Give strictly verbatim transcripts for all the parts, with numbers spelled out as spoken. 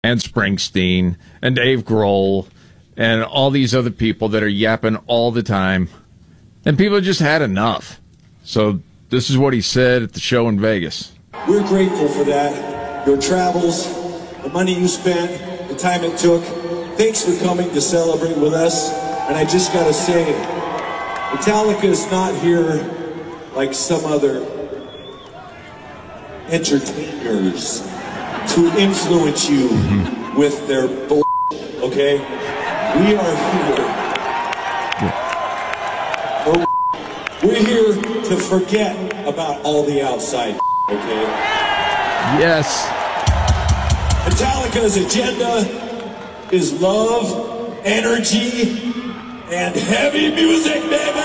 and Springsteen and Dave Grohl and all these other people that are yapping all the time. And people just had enough. So this is what he said at the show in Vegas. We're grateful for that. Your travels, the money you spent, the time it took. Thanks for coming to celebrate with us. And I just got to say, Metallica is not here like some other entertainers to influence you mm-hmm. with their bull, okay? We are here. We're here to forget about all the outside, okay? Yes. Metallica's agenda is love, energy, and heavy music, baby!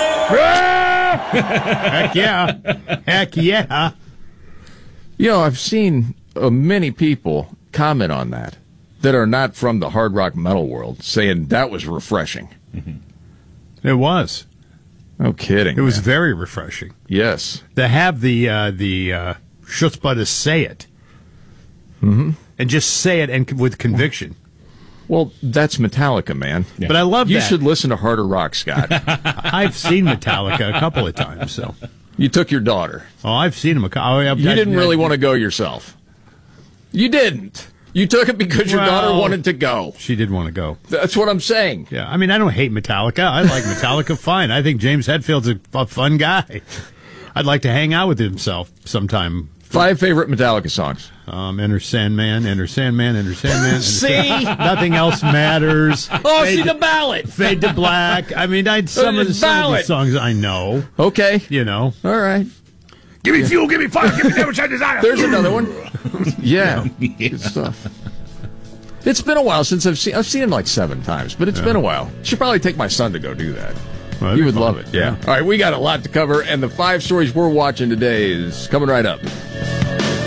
Heck yeah. Heck yeah. You know, I've seen uh, many people comment on that that are not from the hard rock metal world, saying that was refreshing. Mm-hmm. It was. No kidding. It was man. very refreshing. Yes. To have the uh, the uh, chutzpah to say it. Mm-hmm. And just say it and with conviction. Well, that's Metallica, man. Yeah. But I love you that. You should listen to Harder Rock, Scott. I've seen Metallica a couple of times, so. You took your daughter. Oh, I've seen him. A, oh, I've, you didn't I, really I, want to go yourself. You didn't. You took it because your well, daughter wanted to go. She did want to go. That's what I'm saying. Yeah, I mean, I don't hate Metallica. I like Metallica fine. I think James Hetfield's a, a fun guy. I'd like to hang out with himself sometime. Five favorite Metallica songs. Um, Enter Sandman, Enter Sandman, Enter Sandman. Enter See? Sandman. Nothing else matters. Oh, Fade see to, the ballad. Fade to Black. I mean, I some, of the, some of the songs I know. Okay. You know. All right. Give me fuel, give me fire, give me that which I desire. There's another one. Yeah. yeah. Good stuff. It's been a while since I've seen I've seen him like seven times, but it's yeah. been a while. Should probably take my son to go do that. Well, he would fun. love it. Yeah. yeah. All right, we got a lot to cover, and the five stories we're watching today is coming right up.